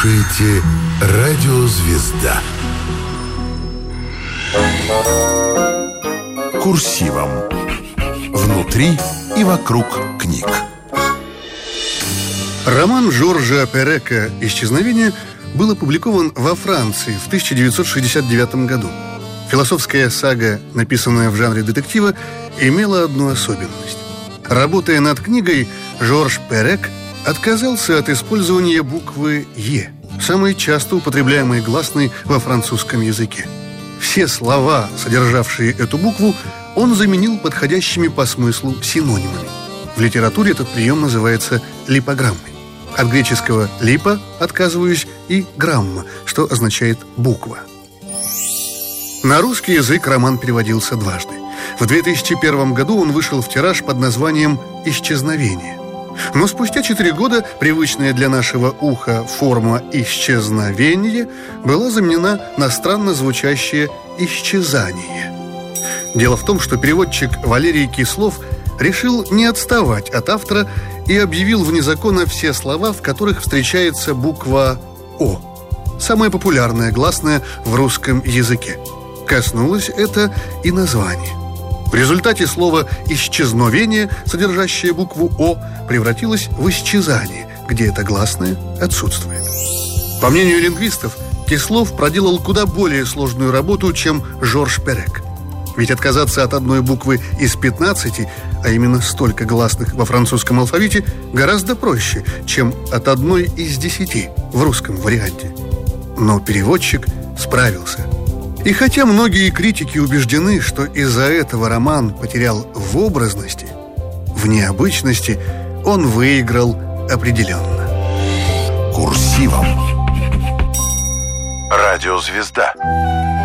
слушаете «Радио Звезда». Курсивом. Внутри и вокруг книг. Роман Жоржа Перека «Исчезновение» был опубликован во Франции в 1969 году. Философская сага, написанная в жанре детектива, имела одну особенность. Работая над книгой, Жорж Перек отказался от использования буквы «Е», самой часто употребляемой гласной во французском языке. Все слова, содержавшие эту букву, он заменил подходящими по смыслу синонимами. В литературе этот прием называется липограммой. От греческого «липа» – «отказываюсь» и «грамма», что означает «буква». На русский язык роман переводился дважды. В 2001 году он вышел в тираж под названием «Исчезновение». Но спустя 4 года привычная для нашего уха форма «исчезновение» была заменена на странно звучащее «исчезание». Дело в том, что переводчик Валерий Кислов решил не отставать от автора и объявил вне закона все слова, в которых встречается буква «О», самая популярная гласная в русском языке. Коснулось это и название. В результате слово «исчезновение», содержащее букву «О», превратилось в «исчезание», где это гласное отсутствует. По мнению лингвистов, Кислов проделал куда более сложную работу, чем Жорж Перек. Ведь отказаться от одной буквы из 15, а именно столько гласных во французском алфавите, гораздо проще, чем от одной из 10 в русском варианте. Но переводчик справился. И хотя многие критики убеждены, что из-за этого роман потерял в образности, в необычности он выиграл определенно. Курсивом. Радио Звезда.